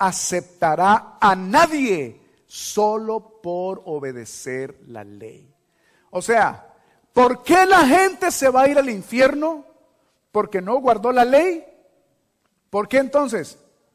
aceptará a nadie solo por obedecer la ley. O sea, ¿por qué la gente se va a ir al infierno? ¿Porque no guardó la ley? ¿Por qué entonces?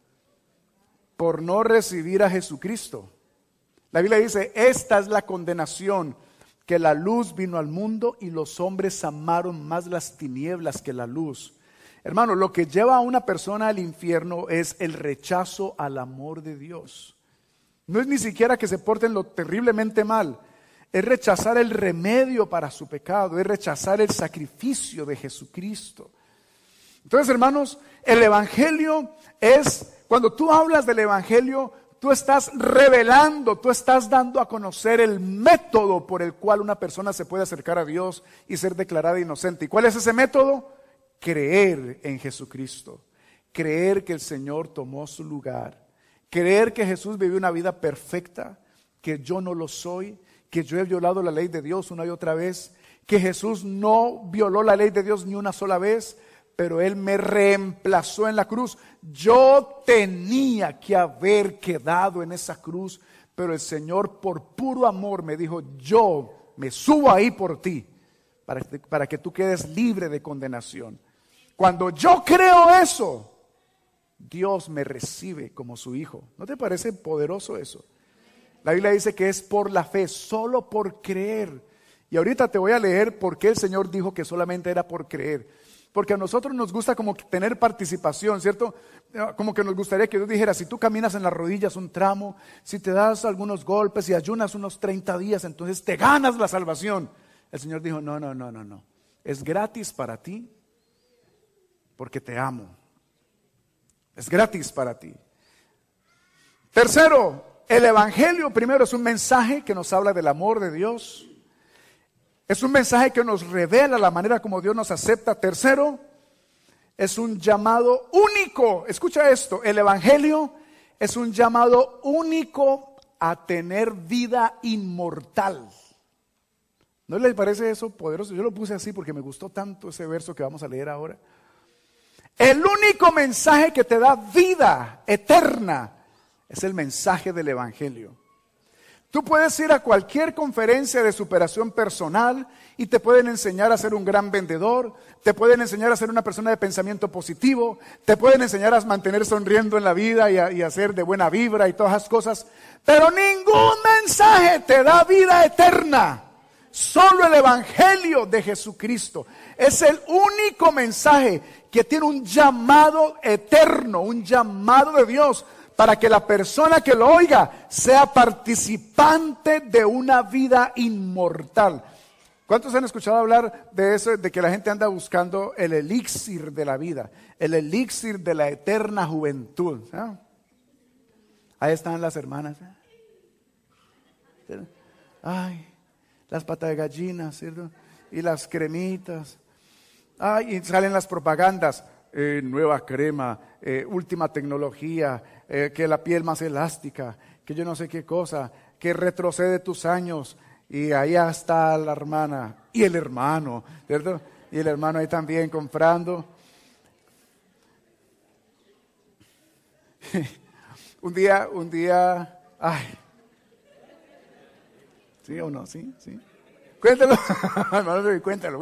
Por no recibir a Jesucristo. La Biblia dice, esta es la condenación, que la luz vino al mundo y los hombres amaron más las tinieblas que la luz. Hermano, lo que lleva a una persona al infierno es el rechazo al amor de Dios. No es ni siquiera que se porten lo terriblemente mal, es rechazar el remedio para su pecado, es rechazar el sacrificio de Jesucristo. Entonces, hermanos, el evangelio es, cuando tú hablas del evangelio, tú estás revelando, tú estás dando a conocer el método por el cual una persona se puede acercar a Dios y ser declarada inocente. ¿Y cuál es ese método? Creer en Jesucristo, creer que el Señor tomó su lugar, creer que Jesús vivió una vida perfecta, que yo no lo soy, que yo he violado la ley de Dios una y otra vez, que Jesús no violó la ley de Dios ni una sola vez, pero Él me reemplazó en la cruz. Yo tenía que haber quedado en esa cruz, pero el Señor por puro amor me dijo, yo me subo ahí por ti, para que tú quedes libre de condenación. Cuando yo creo eso, Dios me recibe como su hijo. ¿No te parece poderoso eso? La Biblia dice que es por la fe, solo por creer. Y ahorita te voy a leer por qué el Señor dijo que solamente era por creer. Porque a nosotros nos gusta como tener participación, ¿cierto? Como que nos gustaría que Dios dijera, si tú caminas en las rodillas un tramo, si te das algunos golpes y ayunas unos 30 días, entonces te ganas la salvación. El Señor dijo, no. Es gratis para ti porque te amo. Es gratis para ti. Tercero, el evangelio primero es un mensaje que nos habla del amor de Dios. Es un mensaje que nos revela la manera como Dios nos acepta. Tercero, es un llamado único. Escucha esto, el evangelio es un llamado único a tener vida inmortal. ¿No les parece eso poderoso? Yo lo puse así porque me gustó tanto ese verso que vamos a leer ahora. El único mensaje que te da vida eterna es el mensaje del evangelio. Tú puedes ir a cualquier conferencia de superación personal y te pueden enseñar a ser un gran vendedor, te pueden enseñar a ser una persona de pensamiento positivo, te pueden enseñar a mantener sonriendo en la vida y a ser de buena vibra y todas esas cosas, pero ningún mensaje te da vida eterna. Solo el evangelio de Jesucristo es el único mensaje que tiene un llamado eterno, un llamado de Dios, para que la persona que lo oiga sea participante de una vida inmortal. ¿Cuántos han escuchado hablar de eso, de que la gente anda buscando el elixir de la vida, el elixir de la eterna juventud? ¿Ah? Ahí están las hermanas. Ay, las patas de gallina, ¿cierto? Y las cremitas. Ay, y salen las propagandas. Nueva crema, última tecnología, que la piel más elástica, que yo no sé qué cosa, que retrocede tus años. Y allá está la hermana y el hermano, ¿cierto? Y el hermano ahí también comprando. Un día, ay. ¿Sí o no? ¿Sí? Cuéntalo. Cuéntalo.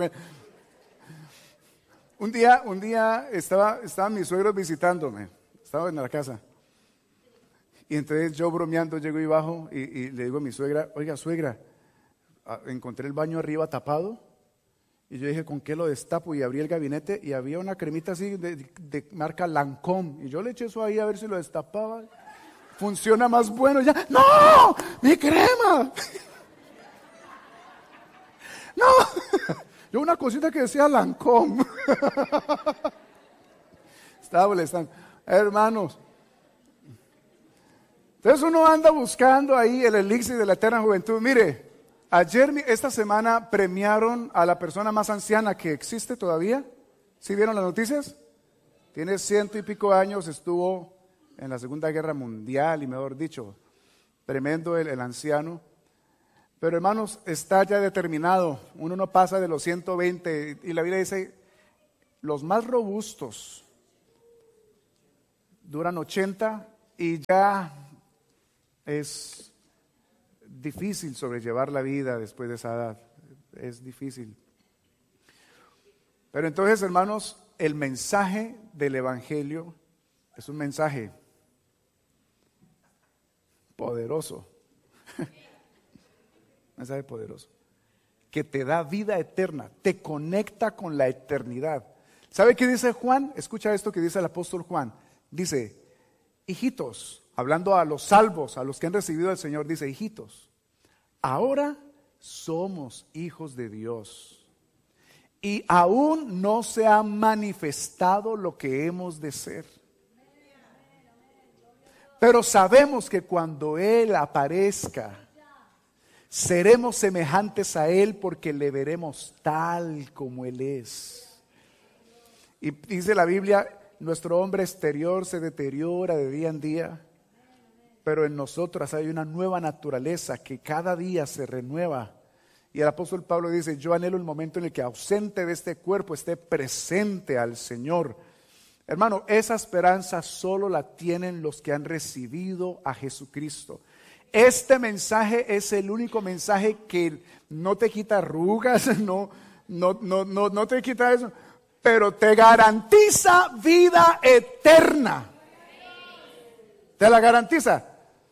Un día estaban mis suegros visitándome, estaba en la casa. Y entonces yo bromeando llego y bajo y le digo a mi suegra, oiga suegra, encontré el baño arriba tapado. Y yo dije, ¿con qué lo destapo? Y abrí el gabinete y había una cremita así de marca Lancôme. Y yo le eché eso ahí a ver si lo destapaba. Funciona más bueno. Ya, ¡no! ¡Mi crema! ¡No! Yo una cosita que decía Lancôme. Estaba molestando. Hermanos. Entonces uno anda buscando ahí el elixir de la eterna juventud. Mire, esta semana premiaron a la persona más anciana que existe todavía. ¿Sí vieron las noticias? Tiene 100 y pico años, estuvo en la Segunda Guerra Mundial y mejor dicho, tremendo el anciano. Pero hermanos, está ya determinado, uno no pasa de los 120 y la Biblia dice, los más robustos duran 80 y ya es difícil sobrellevar la vida después de esa edad. Es difícil. Pero entonces, hermanos, el mensaje del Evangelio es un mensaje poderoso. Mensaje poderoso. Que te da vida eterna, te conecta con la eternidad. ¿Sabe qué dice Juan? Escucha esto que dice el apóstol Juan. Dice, hijitos, hablando a los salvos, a los que han recibido al Señor, dice, hijitos, ahora somos hijos de Dios y aún no se ha manifestado lo que hemos de ser. Pero sabemos que cuando Él aparezca, seremos semejantes a Él porque le veremos tal como Él es. Y dice la Biblia, nuestro hombre exterior se deteriora de día en día, pero en nosotras hay una nueva naturaleza que cada día se renueva. Y el apóstol Pablo dice, yo anhelo el momento en el que ausente de este cuerpo esté presente al Señor. Hermano, esa esperanza solo la tienen los que han recibido a Jesucristo. Este mensaje es el único mensaje que no te quita arrugas, no te quita eso, pero te garantiza vida eterna. ¿Te la garantiza?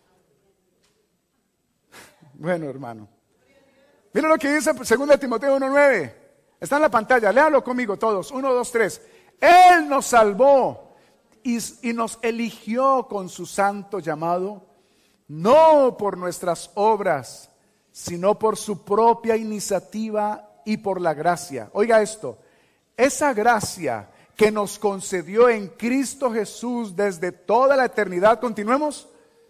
Bueno, hermano. Miren lo que dice 2 Timoteo 1:9. Está en la pantalla, léalo conmigo todos. 1, 2, 3. Él nos salvó y nos eligió con su santo llamado, no por nuestras obras, sino por su propia iniciativa y por la gracia. Oiga esto, esa gracia que nos concedió en Cristo Jesús desde toda la eternidad, continuemos,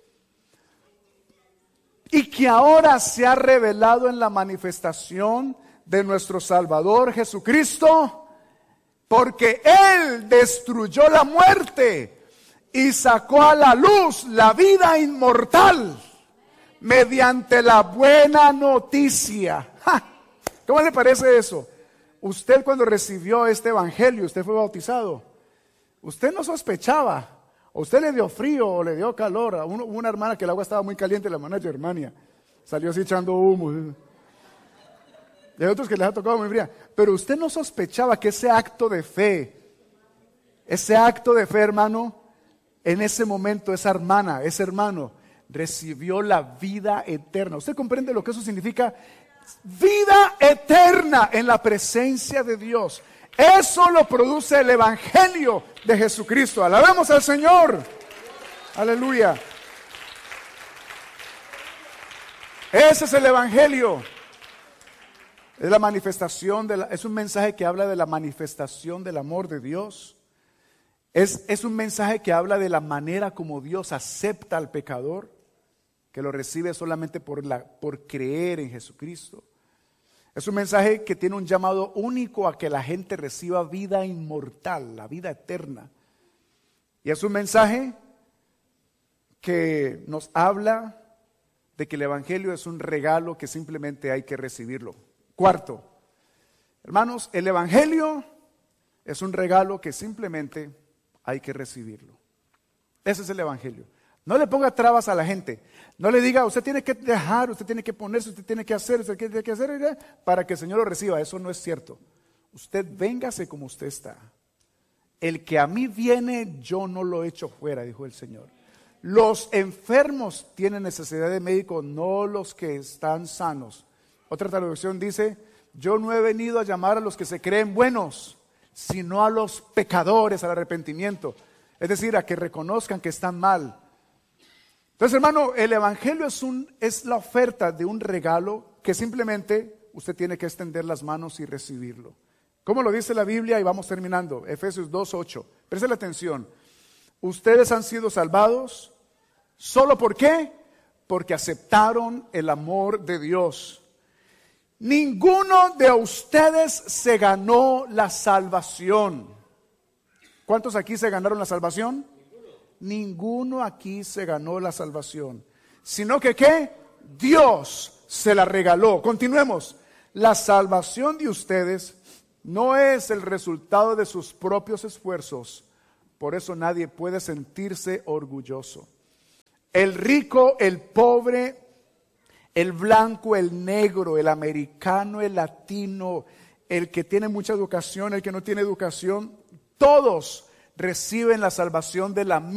y que ahora se ha revelado en la manifestación de nuestro Salvador Jesucristo, porque Él destruyó la muerte y sacó a la luz la vida inmortal mediante la buena noticia. ¡Ja! ¿Cómo le parece eso? Usted cuando recibió este evangelio, usted fue bautizado, usted no sospechaba, o usted le dio frío o le dio calor. A una hermana que el agua estaba muy caliente, la hermana Germania, salió así echando humo. Y hay otros que les ha tocado muy fría. Pero usted no sospechaba que ese acto de fe, hermano, en ese momento esa hermana, ese hermano, recibió la vida eterna. ¿Usted comprende lo que eso significa? Vida eterna en la presencia de Dios. Eso lo produce el Evangelio de Jesucristo. Alabemos al Señor. Aleluya. Ese es el Evangelio. Es la manifestación, es un mensaje que habla de la manifestación del amor de Dios. Es un mensaje que habla de la manera como Dios acepta al pecador, que lo recibe solamente por creer en Jesucristo. Es un mensaje que tiene un llamado único a que la gente reciba vida inmortal, la vida eterna. Y es un mensaje que nos habla de que el Evangelio es un regalo que simplemente hay que recibirlo. Cuarto, hermanos, el Evangelio es un regalo que simplemente hay que recibirlo. Ese es el Evangelio. No le ponga trabas a la gente. No le diga, usted tiene que dejar, usted tiene que ponerse, usted tiene que hacer, usted tiene que hacer para que el Señor lo reciba. Eso no es cierto. Usted véngase como usted está. El que a mí viene, yo no lo echo fuera, dijo el Señor. Los enfermos tienen necesidad de médico, no los que están sanos. Otra traducción dice, yo no he venido a llamar a los que se creen buenos, sino a los pecadores, al arrepentimiento. Es decir, a que reconozcan que están mal. Entonces, hermano, el Evangelio es la oferta de un regalo que simplemente usted tiene que extender las manos y recibirlo. ¿Cómo lo dice la Biblia? Y vamos terminando. Efesios 2:8. Presten atención. Ustedes han sido salvados. ¿Solo por qué? Porque aceptaron el amor de Dios. Ninguno de ustedes se ganó la salvación. ¿Cuántos aquí se ganaron la salvación? Ninguno aquí se ganó la salvación. Sino que ¿qué? Dios se la regaló. Continuemos. La salvación de ustedes no es el resultado de sus propios esfuerzos. Por eso nadie puede sentirse orgulloso. El rico, el pobre, el blanco, el negro, el americano, el latino, el que tiene mucha educación, el que no tiene educación, todos reciben la salvación de la misma